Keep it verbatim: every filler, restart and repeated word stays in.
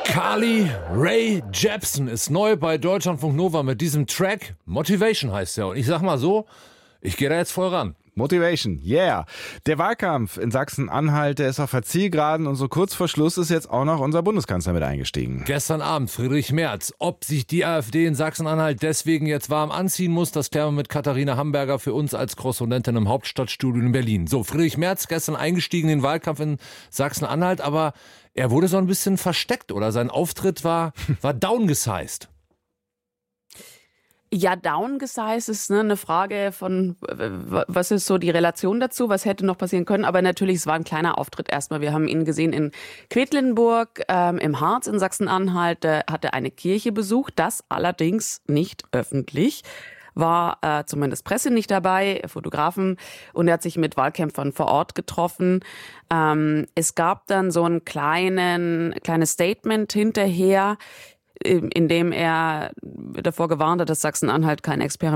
Carly Rae Jepsen ist neu bei Deutschlandfunk Nova mit diesem Track. Motivation heißt er. Und ich sag mal so, ich gehe da jetzt voll ran. Motivation, yeah. Der Wahlkampf in Sachsen-Anhalt, der ist auf der Zielgeraden und so kurz vor Schluss ist jetzt auch noch unser Bundeskanzler mit eingestiegen. Gestern Abend Friedrich Merz. Ob sich die AfD in Sachsen-Anhalt deswegen jetzt warm anziehen muss, das klären wir mit Katharina Hamburger für uns als Korrespondentin im Hauptstadtstudio in Berlin. So, Friedrich Merz gestern eingestiegen in den Wahlkampf in Sachsen-Anhalt, aber er wurde so ein bisschen versteckt oder sein Auftritt war, war downgesized. Ja, downgesized ist ne, eine Frage von, was ist so die Relation dazu, was hätte noch passieren können. Aber natürlich, es war ein kleiner Auftritt erstmal. Wir haben ihn gesehen in Quedlinburg, ähm, im Harz in Sachsen-Anhalt. Da hat er eine Kirche besucht, das allerdings nicht öffentlich. War äh, zumindest Presse nicht dabei, Fotografen, und er hat sich mit Wahlkämpfern vor Ort getroffen. Ähm, es gab dann so ein kleinen, kleines Statement hinterher, in dem er davor gewarnt hat, dass Sachsen-Anhalt kein Experiment